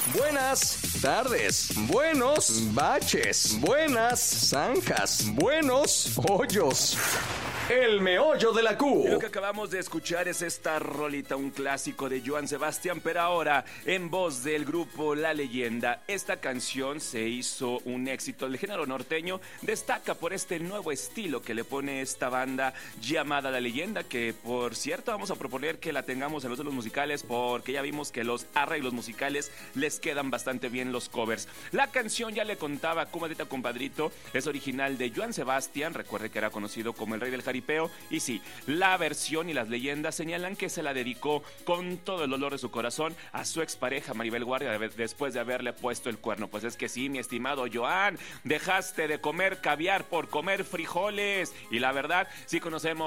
Buenas tardes, buenos baches, buenas zanjas, buenos hoyos. El meollo de la Q. Y lo que acabamos de escuchar es esta rolita, un clásico de Joan Sebastián, pero ahora en voz del grupo La Leyenda. Esta canción se hizo un éxito del género norteño, destaca por este nuevo estilo que le pone esta banda llamada La Leyenda, que por cierto vamos a proponer que la tengamos en los musicales, porque ya vimos que los arreglos musicales les quedan bastante bien los covers. La canción, ya le contaba, Comadrita Compadrito, es original de Joan Sebastián, recuerde que era conocido como el rey del jaripeo, y sí, la versión y las leyendas señalan que se la dedicó con todo el dolor de su corazón a su expareja Maribel Guardia después de haberle puesto el cuerno. Pues es que sí, mi estimado Joan, dejaste de comer caviar por comer frijoles, y la verdad, sí conocemos